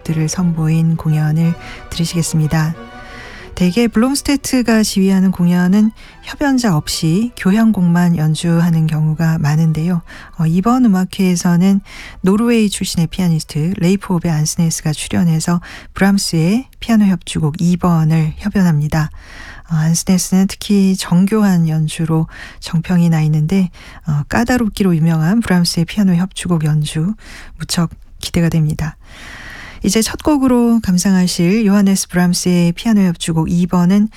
곡들을 선보인 공연을 들으시겠습니다. 대개 블롬스테트가 지휘하는 공연은 협연자 없이 교향곡만 연주하는 경우가 많은데요. 이번 음악회에서는 노르웨이 출신의 피아니스트 레이프 오베 안스네스가 출연해서 브람스의 피아노 협주곡 2번을 협연합니다. 안스네스는 특히 정교한 연주로 정평이 나 있는데 까다롭기로 유명한 브람스의 피아노 협주곡 연주 무척 기대가 됩니다. 이제 첫 곡으로 감상하실 요하네스 브람스의 피아노 협주곡 2번은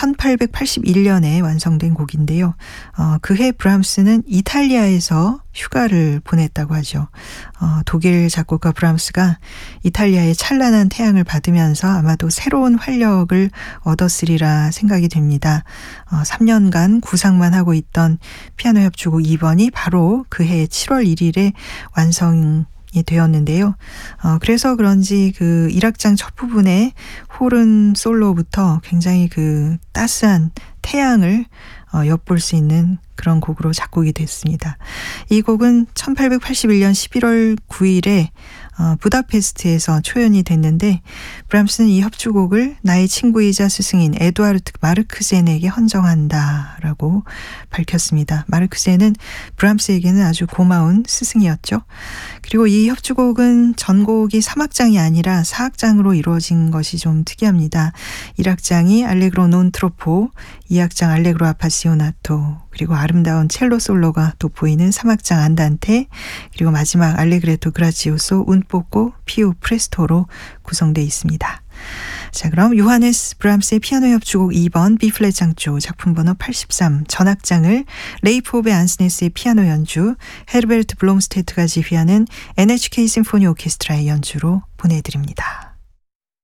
1881년에 완성된 곡인데요. 그해 브람스는 이탈리아에서 휴가를 보냈다고 하죠. 독일 작곡가 브람스가 이탈리아의 찬란한 태양을 받으면서 아마도 새로운 활력을 얻었으리라 생각이 됩니다. 3년간 구상만 하고 있던 피아노 협주곡 2번이 바로 그해 7월 1일에 완성이 되었는데요. 그래서 그런지 그 1악장 첫 부분에 호른 솔로부터 굉장히 그 따스한 태양을 엿볼 수 있는 그런 곡으로 작곡이 됐습니다. 이 곡은 1881년 11월 9일에 부다페스트에서 초연이 됐는데 브람스는 이 협주곡을 나의 친구이자 스승인 에두아르트 마르크센에게 헌정한다라고 밝혔습니다. 마르크센은 브람스에게는 아주 고마운 스승이었죠. 그리고 이 협주곡은 전곡이 3악장이 아니라 4악장으로 이루어진 것이 좀 특이합니다. 1악장이 알레그로 논 트로포, 2악장 알레그로 아파시오나토, 그리고 아름다운 첼로 솔로가 돋보이는 3악장 안단테, 그리고 마지막 알레그레토 그라치오소 운뽀꼬 피우 프레스토로 구성되어 있습니다. 자, 그럼 요하네스 브람스의 피아노 협주곡 2번 B플랫 장조 작품 번호 83 전악장을 레이프 오베 안스네스의 피아노 연주, 헤르베르트 블롬스테트가 지휘하는 NHK 심포니 오케스트라의 연주로 보내드립니다.